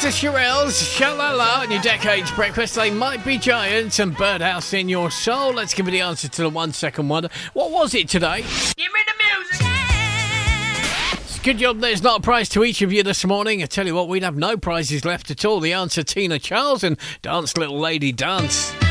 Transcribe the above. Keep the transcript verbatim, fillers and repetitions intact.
the Shirelles, Shalala, and your Decades Breakfast. They might be giants and Birdhouse in your soul. Let's give you the answer to the one second wonder. What was it today? Give me the music. It's a good job there's not a prize to each of you this morning. I tell you what, we'd have no prizes left at all. The answer, Tina Charles and Dance Little Lady Dance.